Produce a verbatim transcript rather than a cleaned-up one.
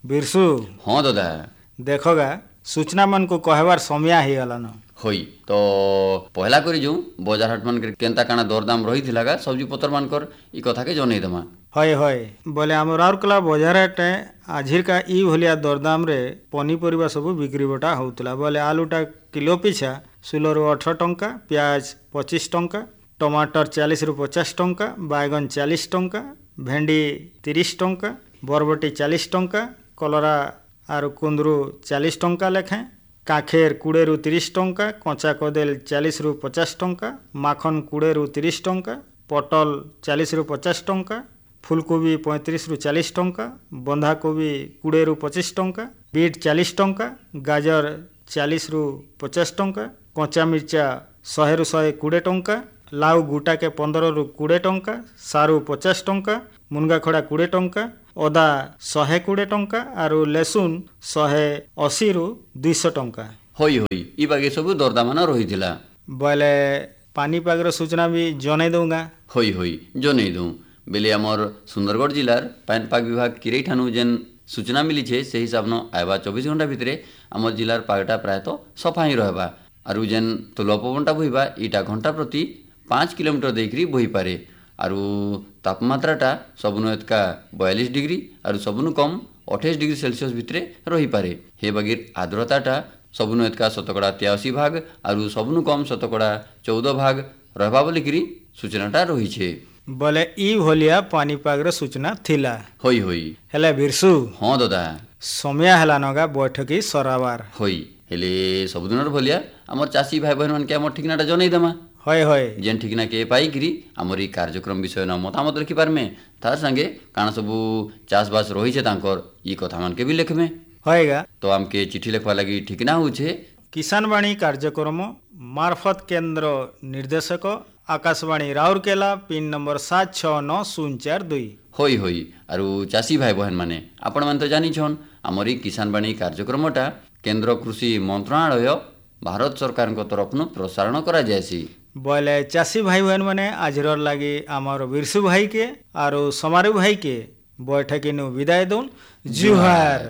बिरसु हाँ दादा देखोगा सूचना मन को कहवार समय ही गलान होई तो पहला करी जो बजार हाट मान केनता काना दरदाम रही थिला का सब्जी पतर मानकर ई कथा के जनै दमा हय हय बोले आम राउरकेला बजार हाटे आजिर का ई भलिया दरदाम रे पनीपरिबा सब बिक्री बटा होउतला बोले आलूटा किलो पिछा षोलो रु अठर टंका प्याज पच्चीस टंका टमाटर चालीस रु पचास टंका बैगन चालीस टंका भेंडी तीस टंका बरबटी चालीस टंका कलरा आर कुंदरू चालीस टंका लेखाएं काखेर कोड़े रु तीस टंका कचा कदेल चालीस रु पचास टंका माखन कोड़े रु तीस टंका पटल चालीस रु पचास टंका फूलकोबी पैंतीस रु चालीस टंका बंधाकोबी कोड़े रु पच्चीस टंका बीट चालीस टंका गाजर चालीस रु पचास टंका कचा मिर्चा सौ रु सौ कोड़े टंका लाउ गुटा के पंद्रह रु कोड़े टंका सारू पचास टंका मुनगा खड़ा कोड़े टंका अदा शहे कोड़े टंका आरु लेसुन शहे अशी रु दुईश टंका होई होई ई बागे सब दरदाम रही थिला बोले पानीपागर सूचना भी जनै दूंगा होई होई जनै दूँ बेले आमर सुंदरगढ़ जिलार पानीपाग विभाग किरै ठानु जेन सूचना मिली छे से हिसाब न आयबा चौबीस घंटा भितरे आमर जिलार पागटा प्रायतः सफा ही रहबा आरु जेन तुला पवनटा बहिबा ईटा घंटा प्रति पाँच किलोमीटर देखरी बही पारे आरु तापमात्राटा सबनु एतका बयालीस डिग्री आरु सबनु कम अठाईस डिग्री सेल्सियस भितरे रही पारे हे बगिर आर्द्रताटा सबनु एतका शतकड़ा तिरासी भाग आरु सबनु कम शतकड़ा चौदह भाग रहबा बोलिकी सूचनाटा रही छे बोले ई भलिया पानीपागर सूचना थिला होई होई हेले बिरसु हाँ दादा समय हेला नगा बैठकी सराबार होई हेले सबदिनर भलिया आमर चाषी भाई बहन मान के आमर ठिकनाटा जनै देमा हय हय जेन ठिकना के पाइकिरी आमर ई कार्यक्रम विषय न मतामत रखि पारमे तार संगे काना सबू चाष बास रही छे तांकर ई कथा मान के भी लिखमे होएगा तो आमके चिट्ठी लिखवा लगी ठिकना होछे किसानवाणी कार्यक्रम मार्फत केंद्र निर्देशक आकाशवाणी राउरकेला पिन नंबर सात छः नौ शून्य चार दुई होई होई आरु चाषी भाई बहन माने आपण मान तो जानी छन आमर ई किसानवाणी कार्यक्रमटा केंद्र कृषि मंत्रालय भारत सरकार तरफ प्रसारण करा जायसी बोले चाषी भाई बहन मैंने आजर लगी आमर बिरसु भाई के आरो समारू भाई के बैठकी नु विदाय दून जुहार।